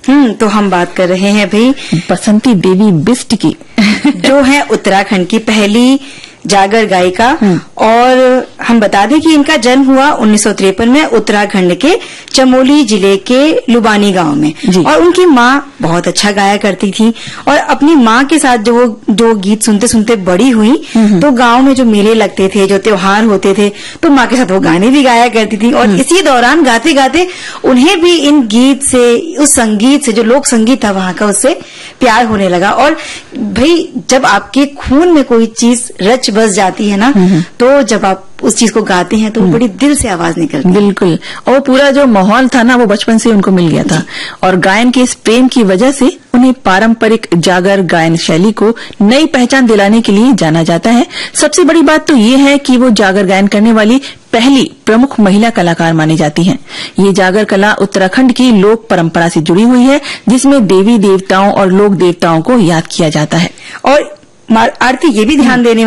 तो हम बात कर रहे हैं भाई बसंती देवी बिष्ट की जो है उत्तराखंड की पहली जागर गायिका। और हम बता दें कि इनका जन्म हुआ 1953 में उत्तराखंड के चमोली जिले के लुबानी गांव में। और उनकी माँ बहुत अच्छा गाया करती थी और अपनी माँ के साथ जो गीत सुनते सुनते बड़ी हुई, तो गांव में जो मेले लगते थे, जो त्योहार होते थे, तो माँ के साथ वो गाने भी गाया करती थी। और इसी दौरान गाते गाते उन्हें भी इन गीत से, उस संगीत से, जो लोक संगीत था वहां का, उससे प्यार होने लगा। और भाई जब आपके खून में कोई चीज रच बस जाती है ना, तो जब आप उस चीज को गाते हैं तो बड़ी दिल से आवाज निकलती है। बिल्कुल। और पूरा जो माहौल था ना, वो बचपन से उनको मिल गया था। और गायन के इस प्रेम की वजह से उन्हें पारंपरिक जागर गायन शैली को नई पहचान दिलाने के लिए जाना जाता है। सबसे बड़ी बात तो ये है कि वो जागर गायन करने वाली पहली प्रमुख महिला कलाकार मानी जाती हैं। ये जागर कला उत्तराखंड की लोक परंपरा से जुड़ी हुई है, जिसमें देवी देवताओं और लोक देवताओं को याद किया जाता है। और आरती, ये भी ध्यान देने